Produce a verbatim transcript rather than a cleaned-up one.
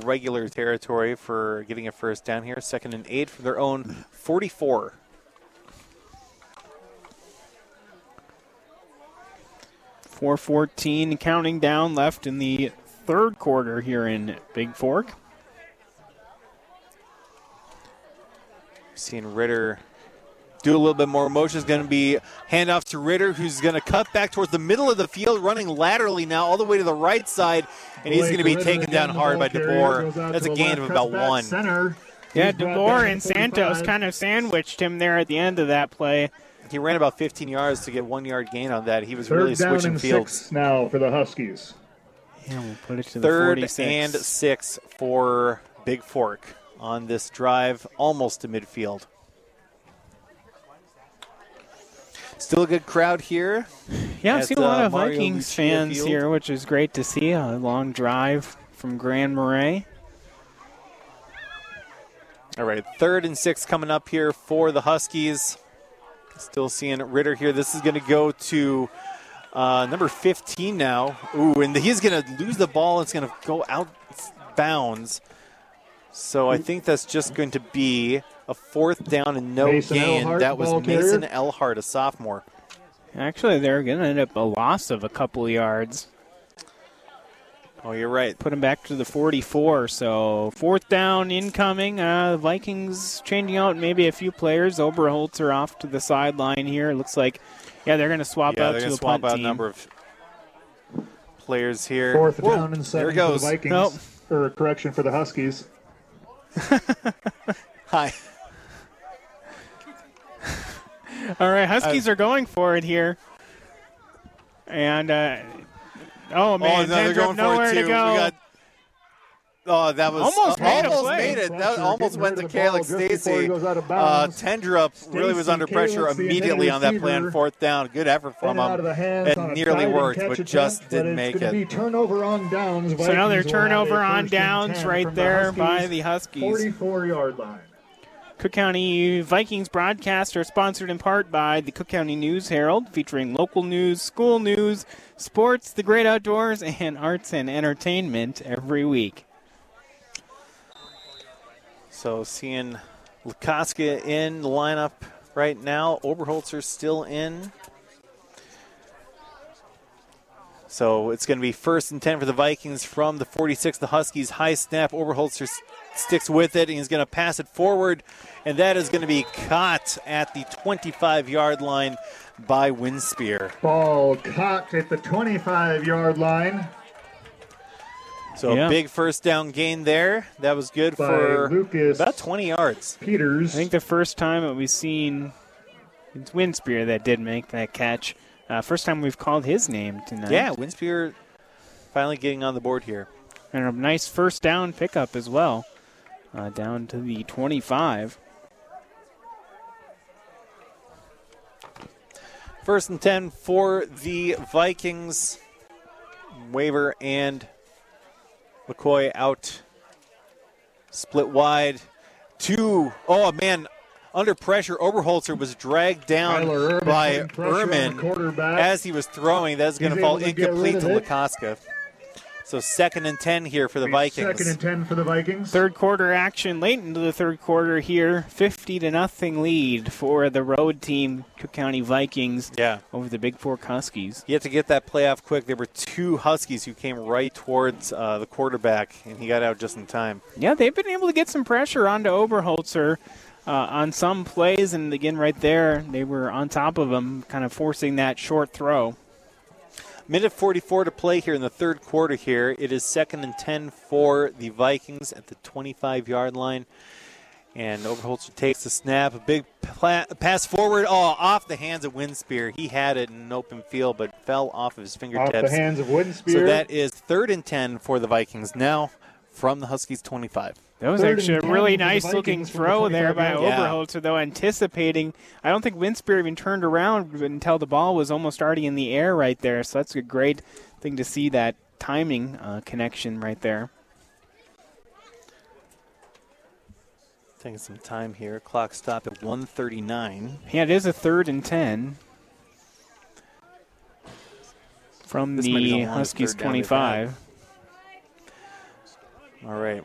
regular territory for getting a first down here. Second and eight for their own forty-four. four fourteen counting down left in the third quarter here in Big Fork. Seeing Ritter do a little bit more motion. Is going to be handoff to Ritter, who's going to cut back towards the middle of the field, running laterally now all the way to the right side, and he's going to be taken down hard by DeBoer. That's a gain of about one. Center. Yeah, DeBoer and Santos kind of sandwiched him there at the end of that play. He ran about fifteen yards to get one yard gain on that. He was Third really down switching and fields. Six now for the Huskies. Yeah, we'll put it to the Third forty-six. and six for Big Fork on this drive, almost to midfield. Still a good crowd here. Yeah, I've at, seen a lot uh, of Mario Vikings Lucia fans Field. here, which is great to see. A long drive from Grand Marais. All right, third and six coming up here for the Huskies. Still seeing Ritter here. This is going to go to uh, number fifteen now. Ooh, and he's going to lose the ball. It's going to go out bounds. So I think that's just going to be a fourth down and no Mason gain. Elhart, That was ball carrier. Mason Elhart, a sophomore. Actually, they're going to end up a loss of a couple of yards. Oh, you're right. Put him back to the forty-four. So fourth down incoming. Uh, the Vikings changing out maybe a few players. Oberholzer off to the sideline here. It looks like, yeah, they're going to swap Yeah, out they're to going the to swap punt out a team. number of players here. Fourth Whoa, down and there seven it for goes. the Vikings. Nope. Or correction for the Huskies. Hi. All right, Huskies are going for it here. And, uh, oh, man, oh, no, they're Tendrop going for nowhere it, too. to go. We got, oh, that was Almost uh, made a almost play. made it. That Pressure, almost getting went rid to of the ball Calix just before Stacy. he goes out of Uh, bounds. Tendrup really was Stacy under pressure Calix, the immediately on that play on receiver. fourth down. Good effort from In and out of him. the hands It on a nearly diving worked, catch but attempt, just but didn't it's make gonna it. Be turnover on downs. So now they're Vikings will have a turnover on first and downs ten right from the there Huskies, by the Huskies. forty-four-yard line. Cook County Vikings broadcast are sponsored in part by the Cook County News Herald, featuring local news, school news, sports, the great outdoors, and arts and entertainment every week. So seeing Lukaska in the lineup right now. Oberholzer still in. So it's going to be first and ten for the Vikings from the forty-six. The Huskies high snap. Oberholzer s- sticks with it, and he's going to pass it forward. And that is going to be caught at the twenty-five-yard line by Winspear. Ball caught at the twenty-five-yard line. So Yeah. a big first down gain there. That was good By for Lucas about twenty yards. Peters. I think the first time that we've seen, it's Winspear that did make that catch. Uh, first time we've called his name tonight. Yeah, Winspear finally getting on the board here. And a nice first down pickup as well, uh, down to the twenty-five. First and ten for the Vikings. Waver and McCoy out. Split wide. Two. Oh, man. Under pressure, Oberholzer was dragged down Tyler Erman by putting pressure on the Erman quarterback. as he was throwing. That's going to He's fall able to get incomplete rid to of it. Lukaska. So second and ten here for the Vikings. Second and ten for the Vikings. Third quarter action late into the third quarter here. fifty to nothing lead for the road team, Cook County Vikings, Yeah. over the Big Fork Huskies. You have to get that play off quick. There were two Huskies who came right towards uh, the quarterback, and he got out just in time. Yeah, they've been able to get some pressure onto Oberholzer uh, on some plays, and again, right there, they were on top of him, kind of forcing that short throw. Minute forty-four to play here in the third quarter here. It is second and ten for the Vikings at the twenty-five-yard line. And Oberholzer takes the snap. A big pla- pass forward. Oh, off the hands of Winspear. He had it in an open field, but fell off of his fingertips. Off the hands of Winspear. So that is third and ten for the Vikings now from the Huskies twenty-five. That was Third actually and a ten really for the nice looking Vikings from the throw there by twenty-five yard line. Oberholzer, though, anticipating. I don't think Winspear even turned around until the ball was almost already in the air right there. So that's a great thing to see, that timing uh, connection right there. Taking some time here. Clock stop at one thirty-nine. Yeah, it is a third and ten from This might be the the longest Huskies third down they've twenty-five. All right,